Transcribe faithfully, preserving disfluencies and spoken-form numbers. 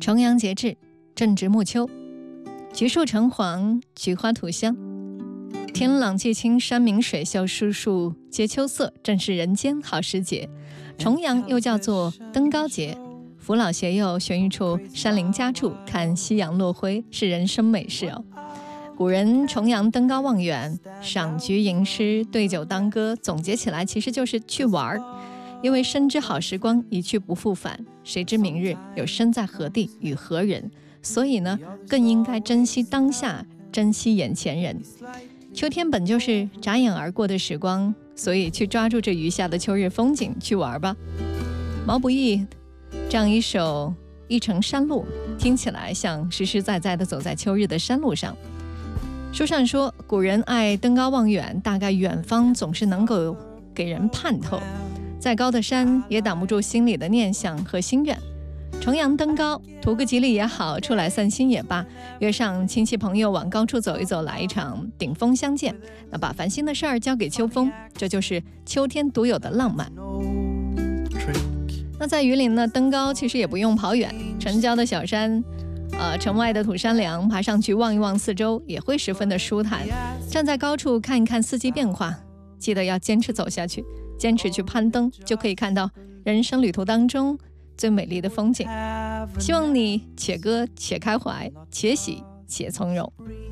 重阳节至，正值暮秋，橘树橙黄，菊花吐香。天朗气清，山明水秀，树树皆秋色，正是人间好时节。重阳又叫做登高节，扶老携幼寻一处山林佳处，看夕阳落晖，是人生美事哦。古人重阳登高望远，赏菊吟诗，对酒当歌，总结起来其实就是去玩。因为深知好时光一去不复返，谁知明日有身在何地与何人，所以呢，更应该珍惜当下，珍惜眼前人。秋天本就是眨眼而过的时光，所以去抓住这余下的秋日风景去玩吧。毛不易这样一首《一程山路》，听起来像实实在在的走在秋日的山路上。书上说，古人爱登高望远，大概远方总是能够给人盼头，再高的山也挡不住心里的念想和心愿。重阳登高，图个吉利也好，出来散心也罢，约上亲戚朋友往高处走一走，来一场顶峰相见，那把烦心的事儿交给秋风，这就是秋天独有的浪漫。那在榆林呢，登高其实也不用跑远，城郊的小山呃，城外的土山梁，爬上去望一望四周，也会十分的舒坦。站在高处看一看四季变化，记得要坚持走下去，坚持去攀登，就可以看到人生旅途当中最美丽的风景。希望你且歌且开怀，且喜且从容。